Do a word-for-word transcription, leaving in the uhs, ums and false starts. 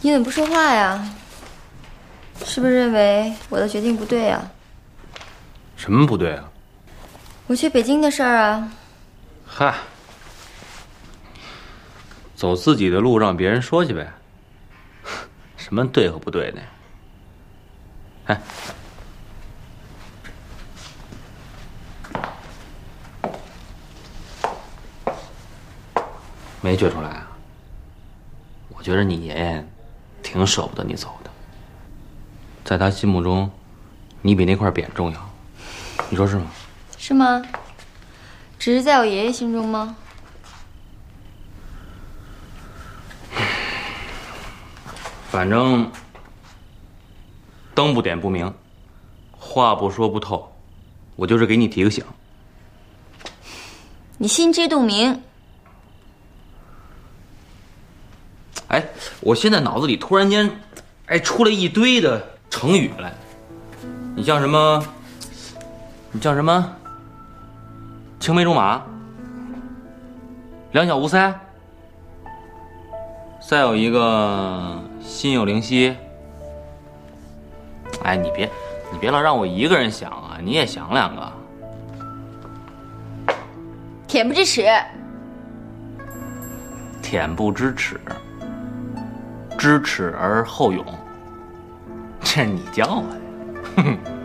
你怎么不说话呀？是不是认为我的决定不对啊？ 什么不对啊？ 我去北京的事儿啊。 嗨，走自己的路，让别人说去呗。什么对和不对的？哎，没觉出来啊？我觉得你爷爷挺舍不得你走的，在他心目中，你比那块匾重要，你说是吗？ 是吗？只是在我爷爷心中吗？ 反正灯不点不明，话不说不透，我就是给你提个醒。 你心知肚明。 哎，我现在脑子里突然间，哎，出了一堆的成语来。你像什么？你像什么？青梅竹马，两小无猜。再有一个心有灵犀。哎，你别，你别老让我一个人想啊，你也想两个。 恬不知耻。 恬不知耻。知耻而后勇，这是你教我的。